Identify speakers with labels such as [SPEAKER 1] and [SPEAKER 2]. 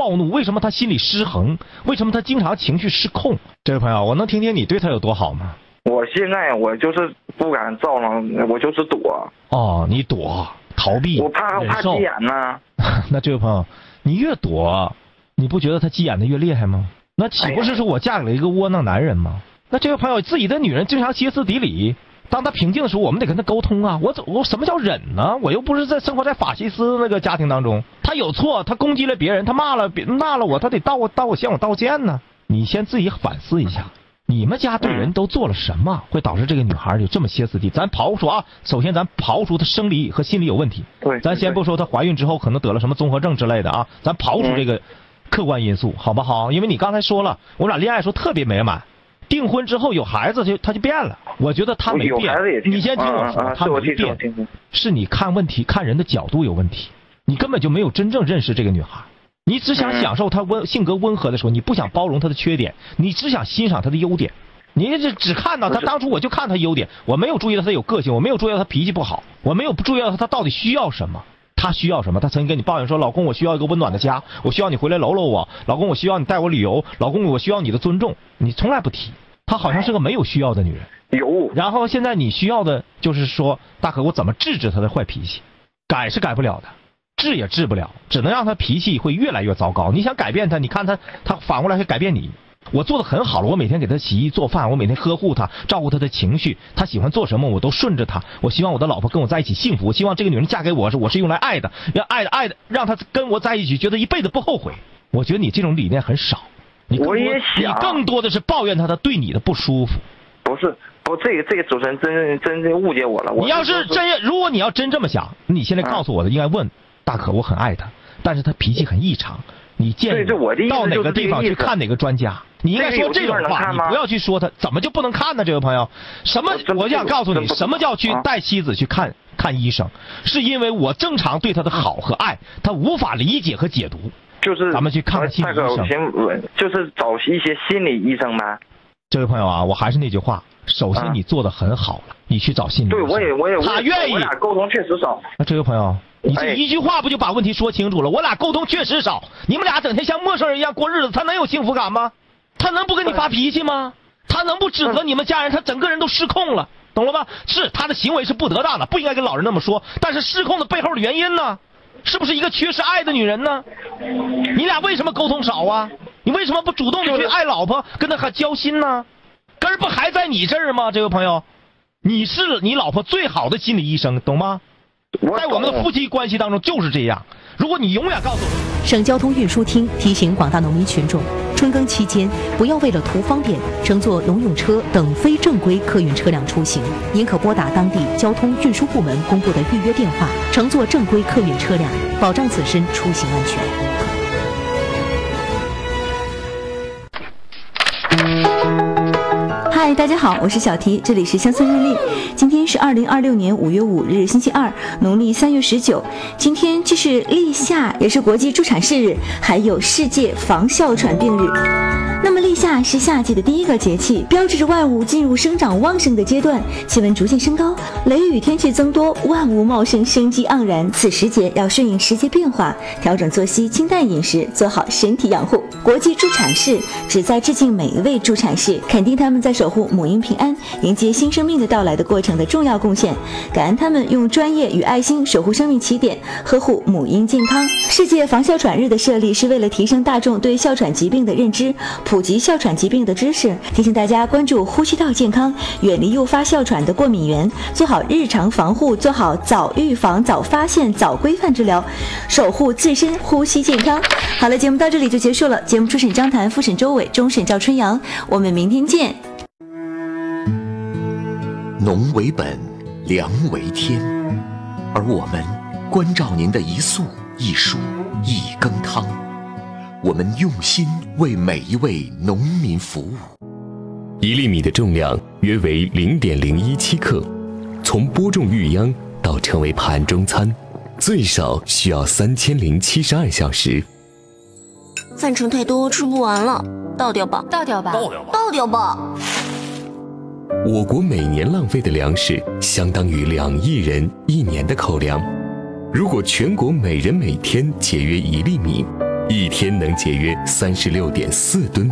[SPEAKER 1] 暴怒？为什么他心理失衡？为什么他经常情绪失控？这位朋友，我能听听你对他有多好吗？
[SPEAKER 2] 我现在我就是不敢造了，我就是躲。
[SPEAKER 1] 哦，你躲逃避，
[SPEAKER 2] 我怕急眼呢。
[SPEAKER 1] 那这位朋友，你越躲，你不觉得他急眼的越厉害吗？那岂不是说我嫁给了一个窝囊男人吗？那这位朋友，自己的女人经常歇斯底里，当他平静的时候，我们得跟他沟通啊。我什么叫忍呢？我又不是生活在法西斯那个家庭当中。他有错，他攻击了别人，他骂了我，他得向我道歉呢。你先自己反思一下，你们家对人都做了什么，会导致这个女孩有这么歇斯底里？咱刨除啊，首先咱刨除她生理和心理有问题。
[SPEAKER 2] 对，
[SPEAKER 1] 咱先不说她怀孕之后可能得了什么综合症之类的啊，咱刨除这个客观因素，好不好？因为你刚才说了，我俩恋爱时候特别美满。订婚之后有孩子他就变了，我觉得他没变。你先听我说，他没变，是你看问题看人的角度有问题，你根本就没有真正认识这个女孩，你只想享受她性格温和的时候，你不想包容她的缺点，你只想欣赏她的优点，你只看到她当初我就看她优点，我没有注意到她有个性，我没有注意到她脾气不好，我没有注意到她到底需要什么。他需要什么？他曾经跟你抱怨说：“老公，我需要一个温暖的家，我需要你回来搂搂我。老公，我需要你带我旅游。老公，我需要你的尊重。”你从来不提，他好像是个没有需要的女人。
[SPEAKER 2] 有。
[SPEAKER 1] 然后现在你需要的就是说，大可我怎么制止他的坏脾气？改是改不了的，治也治不了，只能让他脾气会越来越糟糕。你想改变他，你看他反过来会改变你。我做的很好了，我每天给他洗衣做饭，我每天呵护他，照顾他的情绪，他喜欢做什么我都顺着他。我希望我的老婆跟我在一起幸福，我希望这个女人嫁给我是用来爱的，让她跟我在一起觉得一辈子不后悔。我觉得你这种理念很少，你更多的是抱怨他对你的不舒服。
[SPEAKER 2] 不，这个主持人真误解我了。
[SPEAKER 1] 你要是如果你要真这么想，你现在告诉我的应该问大可，我很爱他，但是他脾气很异常。你建议到哪个地方去看哪个专家？你应该说这种话，你不要去说他怎么就不能看呢？这位朋友，我想告诉你，什么叫去带妻子去看医生？是因为我正常对他的好和爱，他无法理解和解读。
[SPEAKER 2] 就是
[SPEAKER 1] 咱们去看看心理医生，
[SPEAKER 2] 就是找一些心理医生呗。
[SPEAKER 1] 这位朋友啊，我还是那句话，首先你做的很好了，你去找心理医生。
[SPEAKER 2] 对，我也
[SPEAKER 1] 他愿意。
[SPEAKER 2] 我俩沟通确实少。
[SPEAKER 1] 那这位朋友。你这一句话不就把问题说清楚了？我俩沟通确实少，你们俩整天像陌生人一样过日子，他能有幸福感吗？他能不跟你发脾气吗？他能不指责你们家人？他整个人都失控了，懂了吗？是他的行为是不得当的，不应该跟老人那么说。但是失控的背后的原因呢？是不是一个缺失爱的女人呢？你俩为什么沟通少啊？你为什么不主动的去爱老婆，跟她交心呢？根儿不还在你这儿吗？这位朋友，你是你老婆最好的心理医生，懂吗？在我们的夫妻关系当中就是这样。如果你永远告诉我，
[SPEAKER 3] 省交通运输厅提醒广大农民群众，春耕期间不要为了图方便乘坐农用车等非正规客运车辆出行，您可拨打当地交通运输部门公布的预约电话，乘坐正规客运车辆，保障自身出行安全。
[SPEAKER 4] 嗨，大家好，我是小提，这里是乡村日历。今天是2026年5月5日，星期二，农历3月19。今天既是立夏，也是国际助产士日，还有世界防哮喘病日。那么立夏是夏季的第一个节气，标志着万物进入生长旺盛的阶段，气温逐渐升高，雷雨天气增多，万物茂盛，生机盎然。此时节要顺应时节变化，调整作息，清淡饮食，做好身体养护。国际助产士旨在致敬每一位助产士，肯定他们在守护母婴平安、迎接新生命的到来的过程的重要贡献，感恩他们用专业与爱心守护生命起点，呵护母婴健康。世界防哮喘日的设立是为了提升大众对哮喘疾病的认知，普及哮喘疾病的知识，提醒大家关注呼吸道健康，远离诱发哮喘的过敏源，做好日常防护，做好早预防、早发现、早规范治疗，守护自身呼吸健康。好了，节目到这里就结束了。节目初审张谭，复审周伟，终审赵春阳。我们明天见。
[SPEAKER 5] 农为本，粮为天，而我们关照您的一粟一蔬一羹汤，我们用心为每一位农民服务。
[SPEAKER 6] 1粒米的重量约为0.017克，从播种育秧到成为盘中餐，最少需要3072小时。
[SPEAKER 7] 饭盛太多，吃不完了，倒掉吧，
[SPEAKER 8] 倒掉吧，
[SPEAKER 7] 倒掉吧。
[SPEAKER 6] 我国每年浪费的粮食相当于2亿人1年的口粮。如果全国每人每天节约1粒米， 一天能节约36.4吨。